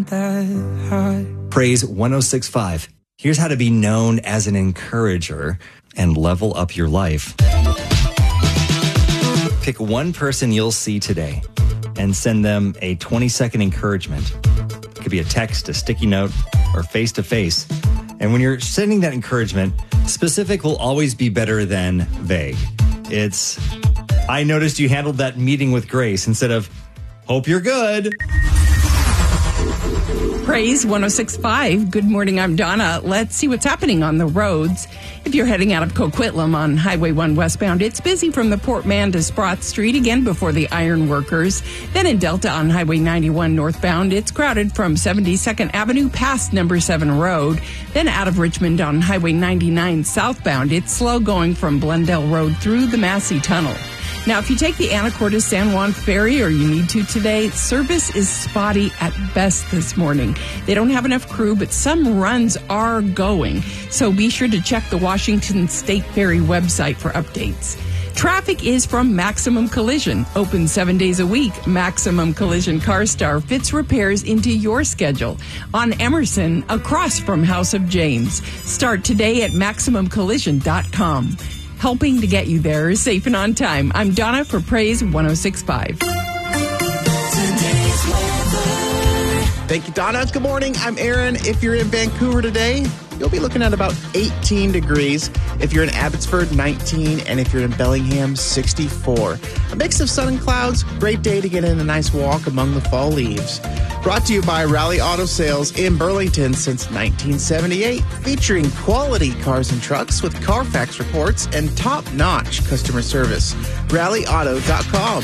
Praise 106.5. Here's how to be known as an encourager and level up your life. Pick one person you'll see today and send them a 20-second encouragement. It could be a text, a sticky note, or face-to-face. And when you're sending that encouragement, specific will always be better than vague. It's, I noticed you handled that meeting with grace, instead of, hope you're good. Praise 106.5. Good morning, I'm Donna. Let's see what's happening on the roads. If you're heading out of Coquitlam on Highway 1 westbound, it's busy from the Port Mann to Sprott Street, again before the Iron Workers. Then in Delta on Highway 91 northbound, it's crowded from 72nd Avenue past number 7 Road. Then out of Richmond on Highway 99 southbound, it's slow going from Blundell Road through the Massey Tunnel. Now, if you take the Anacortes San Juan Ferry, or you need to today, service is spotty at best this morning. They don't have enough crew, but some runs are going. So be sure to check the Washington State Ferry website for updates. Traffic is from Maximum Collision. Open 7 days a week. Maximum Collision CarStar fits repairs into your schedule. On Emerson, across from House of James. Start today at MaximumCollision.com. Helping to get you there safe and on time. I'm Donna for Praise 106.5. Thank you, Donna. Good morning. I'm Aaron. If you're in Vancouver today, you'll be looking at about 18 degrees. If you're in Abbotsford, 19. And if you're in Bellingham, 64. A mix of sun and clouds. Great day to get in a nice walk among the fall leaves. Brought to you by Rally Auto Sales in Burlington since 1978, featuring quality cars and trucks with Carfax reports and top-notch customer service. RallyAuto.com.